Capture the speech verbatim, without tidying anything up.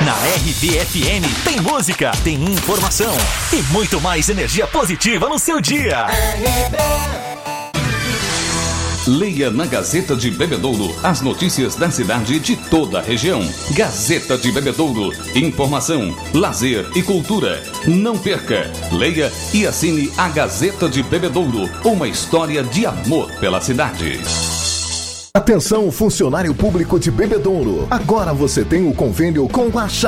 Na R B F M tem música, tem informação e muito mais energia positiva no seu dia. Leia na Gazeta de Bebedouro as notícias da cidade e de toda a região. Gazeta de Bebedouro. Informação, lazer e cultura. Não perca. Leia e assine a Gazeta de Bebedouro. Uma história de amor pela cidade. Atenção, funcionário público de Bebedouro. Agora você tem o convênio com a